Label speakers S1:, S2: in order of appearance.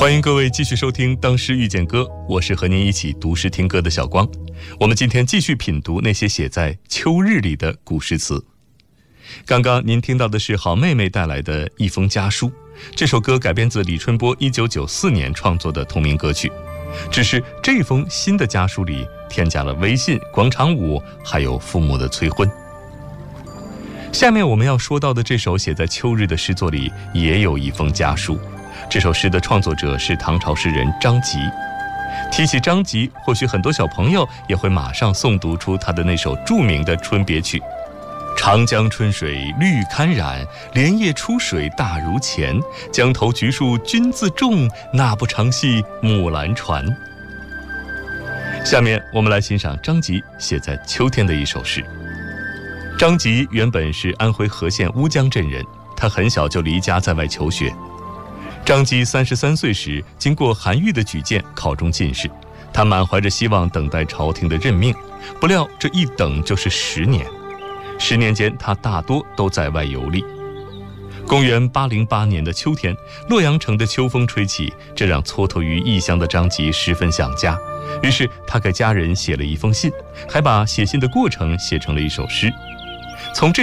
S1: 欢迎各位继续收听《当诗遇见歌》，我是和您一起读诗听歌的小光。我们今天继续品读那些写在秋日里的古诗词。刚刚您听到的是好妹妹带来的一封家书，这首歌改编自李春波1994年创作的同名歌曲，只是这封新的家书里添加了微信、广场舞，还有父母的催婚。下面我们要说到的这首写在秋日的诗作里也有一封家书，这首诗的创作者是唐朝诗人张籍。提起张籍，或许很多小朋友也会马上诵读出他的那首著名的春别曲：长江春水绿堪染，莲叶出水大如钱。江头橘树君自种，那不成系木兰船。下面我们来欣赏张籍写在秋天的一首诗。张籍原本是安徽和县乌江镇人，他很小就离家在外求学。张籍33岁时，经过韩愈的举荐，考中进士。他满怀着希望等待朝廷的任命，不料这一等就是10年。10年间，他大多都在外游历。公元808年的秋天，洛阳城的秋风吹起，这让蹉跎于异乡的张籍十分想家。于是他给家人写了一封信，还把写信的过程写成了一首诗。从这